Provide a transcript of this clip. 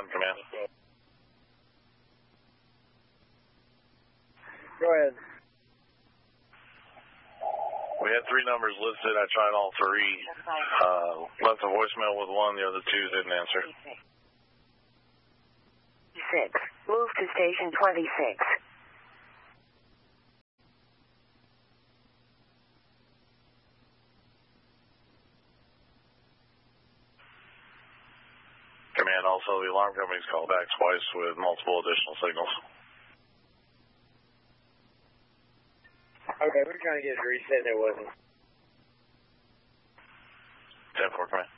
Command. Go ahead. We had 3 numbers listed. I tried all 3. Left a voicemail with 1. The other 2 didn't answer. 6. Move to station 26. Command, also the alarm company's called back twice with multiple additional signals. Okay, we're trying to get it reset. There wasn't. 10-4, Command.